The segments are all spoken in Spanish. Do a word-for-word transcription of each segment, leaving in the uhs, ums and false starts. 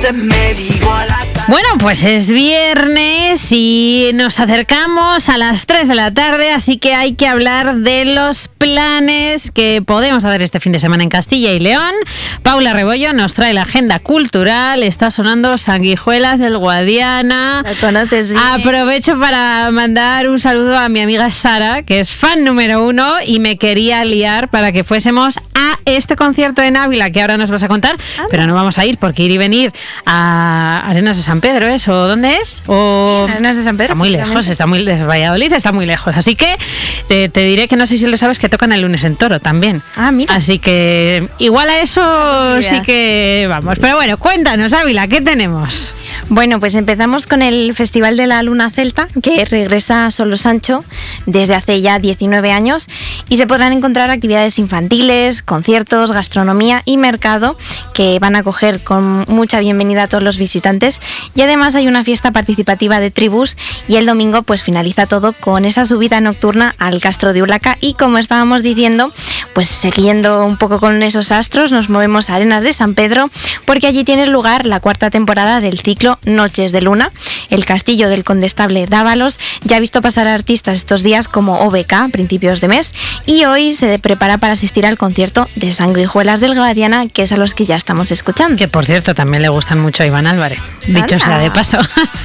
veces me digo a la cara. Bueno, pues es viernes y nos acercamos a las tres de la tarde, así que hay que hablar de los planes que podemos hacer este fin de semana en Castilla y León. Paula Rebollo nos trae la agenda cultural, está sonando Sanguijuelas del Guadiana. ¿La conoces bien? Aprovecho para mandar un saludo a mi amiga Sara, que es fan número uno y me quería liar para que fuésemos a este concierto en Ávila que ahora nos vas a contar, ah, pero no vamos a ir porque ir y venir a Arenas de San Pedro es, ¿o dónde es? O sí, Arenas de San Pedro. Está muy lejos, está muy lejos, Valladolid está muy lejos, así que te, te diré que no sé si lo sabes que tocan el lunes en Toro también. Ah, mira. Así que igual a eso sí que vamos. Pero bueno, cuéntanos, Ávila, ¿qué tenemos? Bueno, pues empezamos con el Festival de la Luna Celta, que regresa a Solo Sancho desde hace ya diecinueve años y se podrán encontrar actividades infantiles, conciertos, gastronomía y mercado que van a acoger con mucha bienvenida a todos los visitantes, y además hay una fiesta participativa de tribus y el domingo pues finaliza todo con esa subida nocturna al Castro de Ulaca. Y como estábamos diciendo, pues siguiendo un poco con esos astros, nos movemos a Arenas de San Pedro porque allí tiene lugar la cuarta temporada del ciclo Noches de Luna. El castillo del condestable Dávalos ya ha visto pasar a artistas estos días como O B K, principios de mes, y hoy se prepara para asistir al concierto de Sanguijuelas del Guadiana, que es a los que ya estamos escuchando. Que por cierto también le gustan mucho a Iván Álvarez, dicho ¡Hala! sea de paso.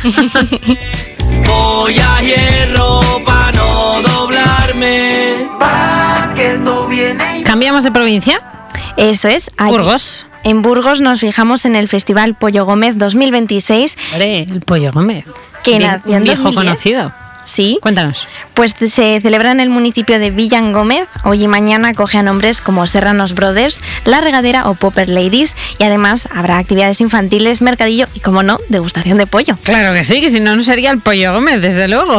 Voy a hierro para no doblarme. Pa' que tú vienes. ¿Cambiamos de provincia? Eso es. Allí. Burgos. En Burgos nos fijamos en el Festival Pollo Gómez dos mil veintiséis. Hombre, el Pollo Gómez. Que Bien, nació en un viejo dos mil diez. conocido. Sí. Cuéntanos. Pues se celebra en el municipio de Villan Gómez. Hoy y mañana acoge a nombres como Serranos Brothers, La Regadera o Popper Ladies. Y además habrá actividades infantiles, mercadillo y, como no, degustación de pollo. Claro que sí, que si no, no sería el Pollo Gómez, desde luego.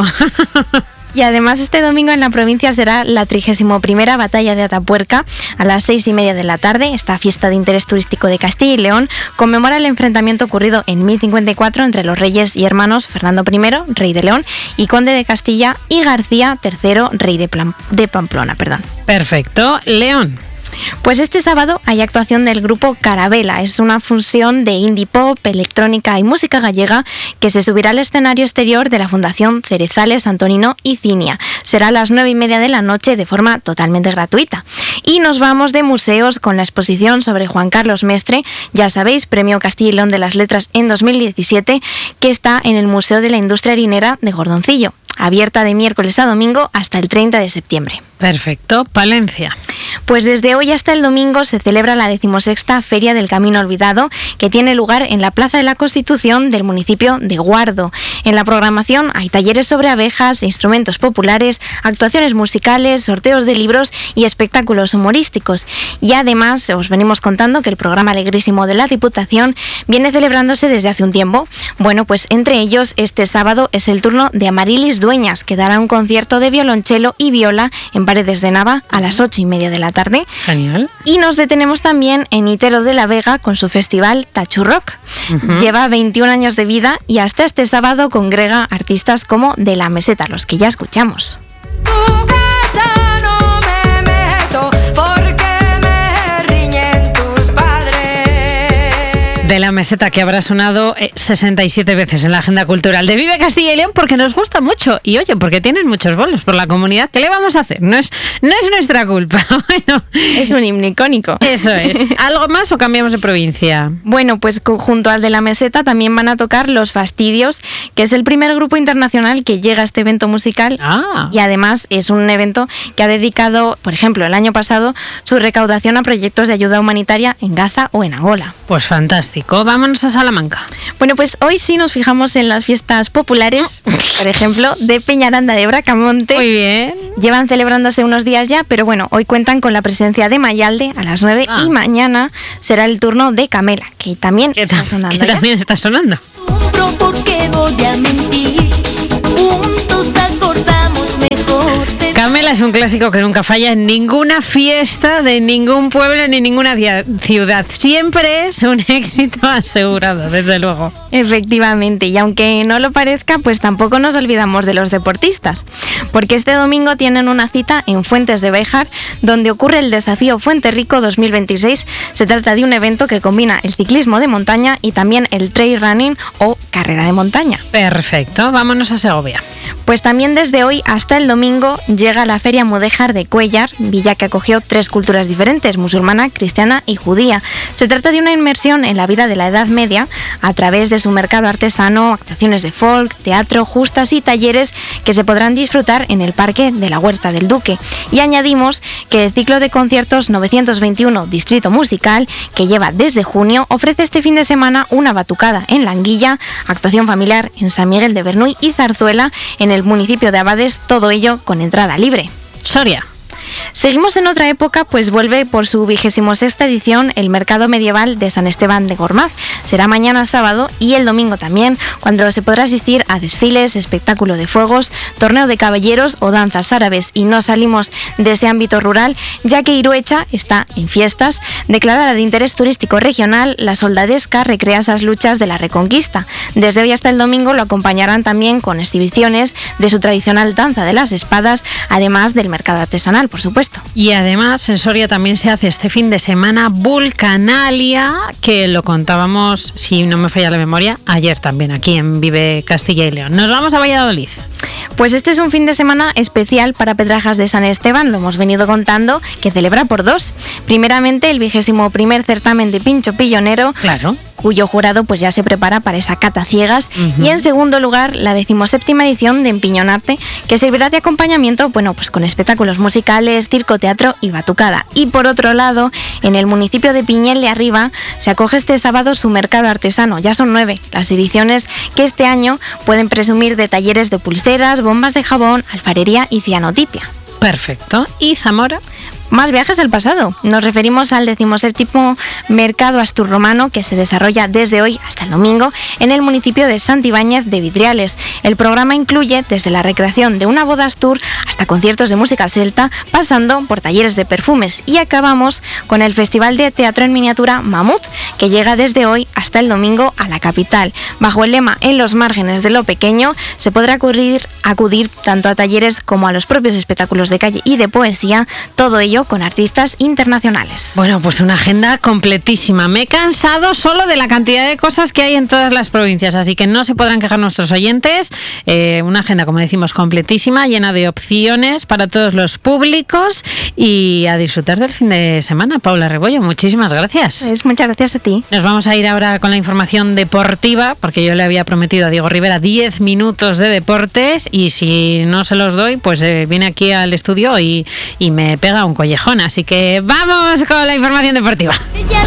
Y además este domingo en la provincia será la trigésima primera Batalla de Atapuerca a las seis y media de la tarde. Esta fiesta de interés turístico de Castilla y León conmemora el enfrentamiento ocurrido en mil cincuenta y cuatro entre los reyes y hermanos Fernando primero, rey de León, y conde de Castilla, y García tercero, rey de, Plan- de Pamplona. Perdón. Perfecto. León. Pues este sábado hay actuación del grupo Carabela. Es una fusión de indie pop, electrónica y música gallega que se subirá al escenario exterior de la Fundación Cerezales, Antonino y Cinia. Será a las nueve y media de la noche de forma totalmente gratuita. Y nos vamos de museos con la exposición sobre Juan Carlos Mestre, ya sabéis, Premio Castilla y León de las Letras en dos mil diecisiete, que está en el Museo de la Industria Harinera de Gordoncillo, abierta de miércoles a domingo hasta el treinta de septiembre. Perfecto. Palencia. Pues desde hoy hasta el domingo se celebra la decimosexta Feria del Camino Olvidado, que tiene lugar en la Plaza de la Constitución del municipio de Guardo. En la programación hay talleres sobre abejas, instrumentos populares, actuaciones musicales, sorteos de libros y espectáculos humorísticos. Y además os venimos contando que el programa Alegrísimo de la Diputación viene celebrándose desde hace un tiempo. Bueno, pues entre ellos este sábado es el turno de Amarilis Dueñas, que dará un concierto de violonchelo y viola en Paredes de Nava a las ocho y media de la tarde. Genial. Y nos detenemos también en Itero de la Vega con su festival Tachu Rock. Uh-huh. Lleva veintiún años de vida y hasta este sábado congrega artistas como De la Meseta, los que ya escuchamos. Tu casa no me meto porque me riñen tus padres. De la Meseta, que habrá sonado eh, sesenta y siete veces en la agenda cultural de Vive Castilla y León, porque nos gusta mucho. Y oye, porque tienen muchos bolos por la comunidad. ¿Qué le vamos a hacer? No es, no es nuestra culpa. Bueno, es un himno icónico. Eso es. ¿Algo más o cambiamos de provincia? Bueno, pues junto al de la Meseta también van a tocar Los Fastidios, que es el primer grupo internacional que llega a este evento musical. Ah. Y además es un evento que ha dedicado, por ejemplo, el año pasado, su recaudación a proyectos de ayuda humanitaria en Gaza o en Angola. Pues fantástico. Vámonos a Salamanca. Bueno, pues hoy sí nos fijamos en las fiestas populares, por ejemplo, de Peñaranda de Bracamonte. Muy bien. Llevan celebrándose unos días ya, pero bueno, hoy cuentan con la presencia de Mayalde a las nueve ah. y mañana será el turno de Camela, que también está sonando. Que también está sonando. ¿Por qué voy a mentir? Juntos acordamos mejor. Camela Quiniela es un clásico que nunca falla en ninguna fiesta de ningún pueblo ni ninguna ciudad. Siempre es un éxito asegurado, desde luego. Efectivamente, y aunque no lo parezca, pues tampoco nos olvidamos de los deportistas, porque este domingo tienen una cita en Fuentes de Béjar, donde ocurre el Desafío Fuenterrico dos mil veintiséis. Se trata de un evento que combina el ciclismo de montaña y también el trail running o carrera de montaña. Perfecto, vámonos a Segovia. Pues también desde hoy hasta el domingo llega la Feria Mudéjar de Cuéllar, villa que acogió tres culturas diferentes, musulmana, cristiana y judía. Se trata de una inmersión en la vida de la Edad Media a través de su mercado artesano, actuaciones de folk, teatro, justas y talleres que se podrán disfrutar en el Parque de la Huerta del Duque. Y añadimos que el ciclo de conciertos novecientos veintiuno Distrito Musical, que lleva desde junio, ofrece este fin de semana una batucada en La Anguilla, actuación familiar en San Miguel de Bernuy y zarzuela en el municipio de Abades, todo ello con entrada libre. Soria. Seguimos en otra época, pues vuelve por su vigésimo sexta edición el Mercado Medieval de San Esteban de Gormaz. Será mañana sábado y el domingo también, cuando se podrá asistir a desfiles, espectáculo de fuegos, torneo de caballeros o danzas árabes. Y no salimos de ese ámbito rural, ya que Iruecha está en fiestas. Declarada de interés turístico regional, la soldadesca recrea esas luchas de la Reconquista. Desde hoy hasta el domingo lo acompañarán también con exhibiciones de su tradicional danza de las espadas, además del mercado artesanal, por supuesto. Y además en Soria también se hace este fin de semana Vulcanalia, que lo contábamos, si no me falla la memoria, ayer también aquí en Vive Castilla y León. Nos vamos a Valladolid. Pues este es un fin de semana especial para Pedrajas de San Esteban, lo hemos venido contando, que celebra por dos. Primeramente el vigésimo primer certamen de pincho pillonero, claro, cuyo jurado pues ya se prepara para esa cata ciegas. Uh-huh. Y en segundo lugar la decimoséptima edición de Empiñonarte, que servirá de acompañamiento, bueno, pues con espectáculos musicales, circo, teatro y batucada. Y por otro lado, en el municipio de Piñel de Arriba se acoge este sábado su mercado artesano. Ya son nueve las ediciones que este año pueden presumir de talleres de pulseras, bombas de jabón, alfarería y cianotipia. Perfecto. ¿Y Zamora? Más viajes al pasado. Nos referimos al decimoséptimo Mercado Asturromano, que se desarrolla desde hoy hasta el domingo en el municipio de Santibáñez de Vidriales. El programa incluye desde la recreación de una boda astur hasta conciertos de música celta, pasando por talleres de perfumes. Y acabamos con el Festival de Teatro en Miniatura Mamut, que llega desde hoy hasta el domingo a la capital. Bajo el lema En los márgenes de lo pequeño, se podrá acudir, acudir tanto a talleres como a los propios espectáculos de calle y de poesía, todo ello con artistas internacionales. Bueno, pues una agenda completísima. Me he cansado solo de la cantidad de cosas que hay en todas las provincias, así que no se podrán quejar nuestros oyentes. Eh, una agenda, como decimos, completísima, llena de opciones para todos los públicos y a disfrutar del fin de semana. Paula Rebollo, muchísimas gracias. Pues muchas gracias a ti. Nos vamos a ir ahora con la información deportiva, porque yo le había prometido a Diego Rivera diez minutos de deportes y si no se los doy, pues eh, viene aquí al estudio y, y me pega un collejón. Así que vamos con la información deportiva.